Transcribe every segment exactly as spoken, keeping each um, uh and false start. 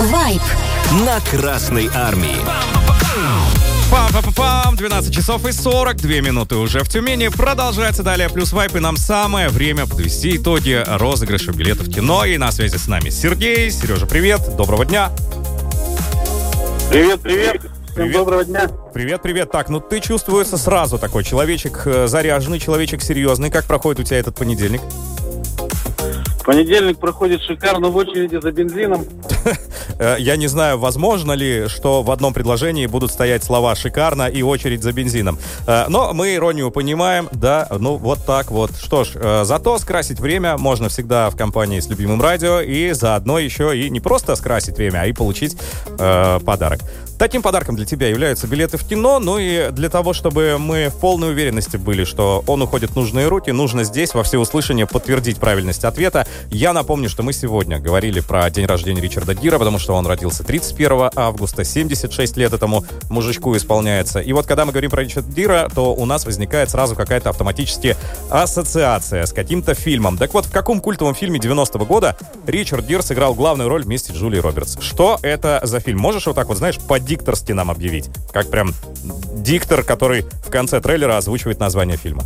Вайб на Красной Армии. Пам-пам-пам, двенадцать часов и сорок две минуты уже в Тюмени. Продолжается далее Плюс Вайп, и нам самое время подвести итоги розыгрыша билетов в кино. И на связи с нами Сергей. Сережа, привет, доброго дня. Привет, привет. Всем Привет. Доброго дня. Привет, привет. Так, ну ты чувствуется сразу такой человечек заряженный, человечек серьезный. Как проходит у тебя этот понедельник? Понедельник проходит шикарно в очереди за бензином. Я не знаю, возможно ли, что в одном предложении будут стоять слова «шикарно» и «очередь за бензином». Но мы иронию понимаем, да, ну вот так вот. Что ж, зато скрасить время можно всегда в компании с любимым радио, и заодно еще и не просто скрасить время, а и получить э, подарок. Таким подарком для тебя являются билеты в кино, ну и для того, чтобы мы в полной уверенности были, что он уходит в нужные руки, нужно здесь во всеуслышание подтвердить правильность ответа. Я напомню, что мы сегодня говорили про день рождения Ричарда Гира, потому что он родился тридцать первого августа, семьдесят шесть лет этому мужичку исполняется. И вот когда мы говорим про Ричарда Гира, то у нас возникает сразу какая-то автоматически ассоциация с каким-то фильмом. Так вот, в каком культовом фильме девяностого года Ричард Гир сыграл главную роль вместе с Джулией Робертс? Что это за фильм? Можешь вот так вот, знаешь, по-дикторски нам объявить? Как прям диктор, который в конце трейлера озвучивает название фильма.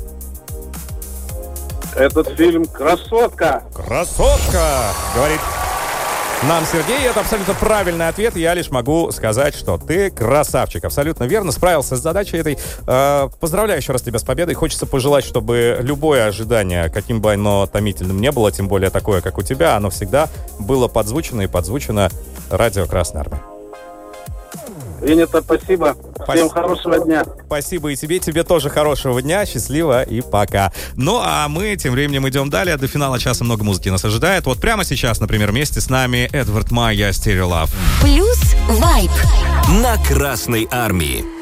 Этот фильм «Красотка». «Красотка», говорит нам Сергей. Это абсолютно правильный ответ. Я лишь могу сказать, что ты красавчик. Абсолютно верно. Справился с задачей этой. Э, поздравляю еще раз тебя с победой. Хочется пожелать, чтобы любое ожидание, каким бы оно томительным не было, тем более такое, как у тебя, оно всегда было подзвучено и подзвучено радио Красной Армии. Принято, спасибо. Всем хорошего дня. Спасибо и тебе, тебе тоже хорошего дня, счастливо и пока. Ну, а мы тем временем идем далее. До финала часа много музыки нас ожидает. Вот прямо сейчас, например, вместе с нами Эдвард Майя, Stereo Love. Плюс Вайб на Красной Армии.